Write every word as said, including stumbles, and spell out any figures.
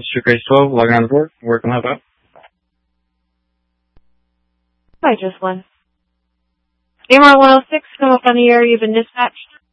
Mister Grace twelve, logging on the board. Where can I help out? I just won. A M R one oh six, come up on the air. You've been dispatched.